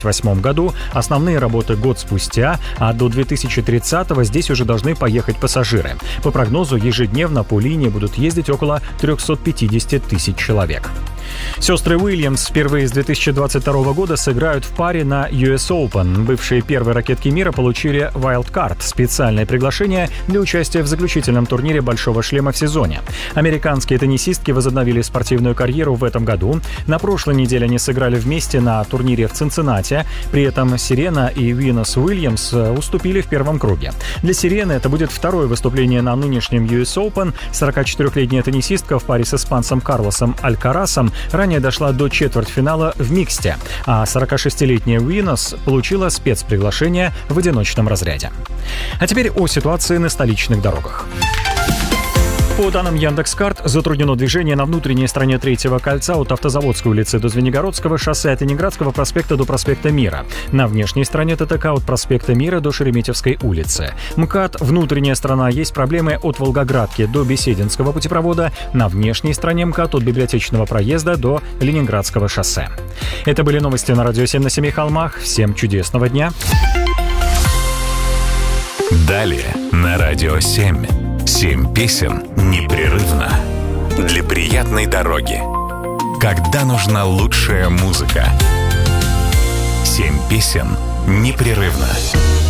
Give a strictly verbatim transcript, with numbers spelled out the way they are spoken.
две тысячи восьмом году, основные работы год спустя, а до две тысячи тридцатого здесь уже должны поехать пассажиры. По прогнозу, ежедневно по линии будут ездить около триста пятьдесят тысяч человек. Сестры Уильямс впервые с две тысячи двадцать второго года сыграют в паре на ю эс Open. Бывшие первые ракетки мира получили Wildcard – специальное приглашение для участия в заключительном турнире «Большого шлема» в сезоне. Американские теннисистки возобновили спортивную карьеру в этом году. На прошлой неделе они сыграли вместе на турнире в Цинциннати. При этом Серена и Винус Уильямс уступили в первом круге. Для Серены это будет второе выступление на нынешнем ю эс Open. сорокачетырехлетняя теннисистка в паре с испанцем Карлосом Алькарасом ранее дошла до четвертьфинала в миксте, а сорокашестилетняя Уинос получила спецприглашение в одиночном разряде. А теперь о ситуации на столичных дорогах. По данным Яндекс.Карт, затруднено движение на внутренней стороне Третьего кольца от Автозаводской улицы до Звенигородского шоссе, от Ленинградского проспекта до проспекта Мира. На внешней стороне ТТК от проспекта Мира до Шереметьевской улицы. МКАД, внутренняя сторона, есть проблемы от Волгоградки до Бесединского путепровода. На внешней стороне МКАД от Библиотечного проезда до Ленинградского шоссе. Это были новости на Радио семь на семи холмах. Всем чудесного дня. Далее на Радио семь. Семь песен непрерывно. Для приятной дороги. Когда нужна лучшая музыка. Семь песен непрерывно.